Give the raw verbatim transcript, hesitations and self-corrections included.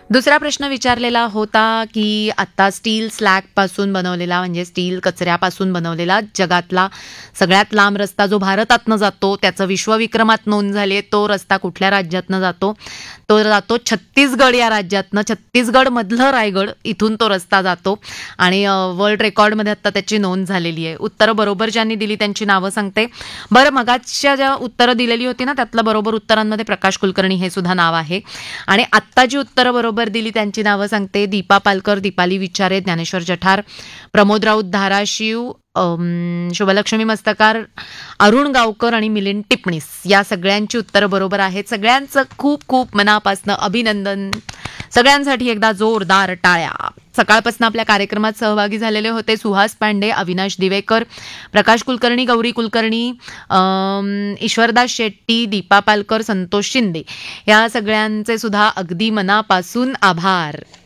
दुसरा प्रश्न विचारलेला होता, की आता स्टील स्लॅगपासून बनवलेला म्हणजे स्टील कचऱ्यापासून बनवलेला जगातला सगळ्यात लांब रस्ता जो भारतातनं जातो, त्याचं विश्वविक्रमात नोंद झाली आहे. तो रस्ता कुठल्या राज्यातनं जातो? तो जातो छत्तीसगड या राज्यातनं. छत्तीसगडमधलं रायगड इथून तो रस्ता जातो आणि वर्ल्ड रेकॉर्डमध्ये आता त्याची नोंद झालेली आहे. उत्तरं बरोबर ज्यांनी दिली त्यांची नावं सांगते. बरं, मगाच्या ज्या उत्तरं दिलेली होती ना, त्यातलं बरोबर उत्तरांमध्ये प्रकाश कुलकर्णी हे सुद्धा नाव आहे. आणि आत्ता जी उत्तरं बरोबर दिली त्यांची नावं सांगते. दीपा पालकर, दीपाली विचारे, ज्ञानेश्वर जठार, प्रमोद राऊत धाराशिव, शुभलक्ष्मी मस्तकार, अरुण गावकर आणि मिलिंद टिपणीस या सगळ्यांची उत्तरं बरोबर आहेत. सगळ्यांचं खूप खूप मनापासनं अभिनंदन. सगळ्यांसाठी एकदा जोरदार टाळ्या. सकाळपासून आपल्या कार्यक्रमात सहभागी झालेले होते सुहास पांडे, अविनाश दिवेकर, प्रकाश कुलकर्णी, गौरी कुलकर्णी, ईश्वरदास शेट्टी, दीपा पालकर, संतोष शिंदे या सगळ्यांचे सुद्धा अगदी मनापासून आभार.